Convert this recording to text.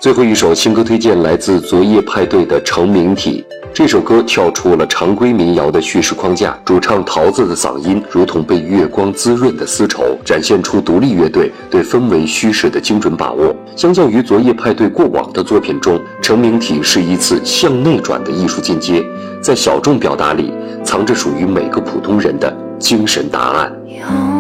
最后一首新歌推荐来自昨夜派对的成名体。这首歌跳出了常规民谣的叙事框架，主唱桃子的嗓音如同被月光滋润的丝绸，展现出独立乐队对氛围虚实的精准把握。相较于昨夜派对过往的作品中，成名体是一次向内转的艺术进阶，在小众表达里藏着属于每个普通人的精神答案。